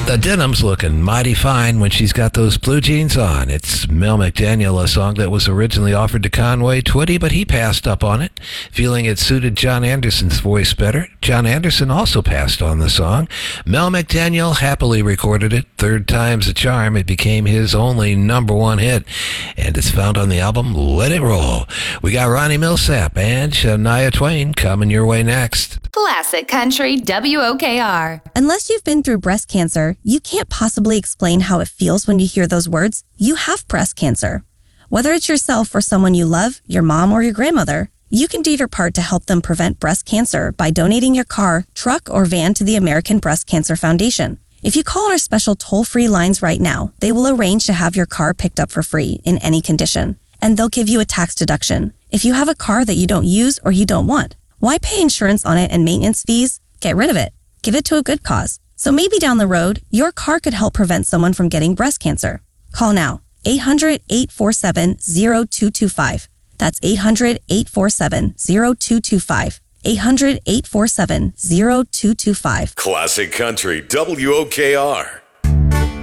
The denim's looking mighty fine when she's got those blue jeans on. It's Mel McDaniel, a song that was originally offered to Conway Twitty, but he passed up on it, feeling it suited John Anderson's voice better. John Anderson also passed on the song. Mel McDaniel happily recorded it. Third time's a charm. It became his only number one hit, and it's found on the album Let It Roll. We got Ronnie Millsap and Shania Twain coming your way next. Classic Country WOKR. Unless you've been through breast cancer, you can't possibly explain how it feels when you hear those words. You have breast cancer. Whether it's yourself or someone you love, your mom or your grandmother, you can do your part to help them prevent breast cancer by donating your car, truck, or van to the American Breast Cancer Foundation. If you call our special toll-free lines right now, they will arrange to have your car picked up for free in any condition, and they'll give you a tax deduction. If you have a car that you don't use or you don't want, why pay insurance on it and maintenance fees? Get rid of it. Give it to a good cause. So maybe down the road, your car could help prevent someone from getting breast cancer. Call now. 800-847-0225. That's 800-847-0225. 800-847-0225. Classic Country WOKR.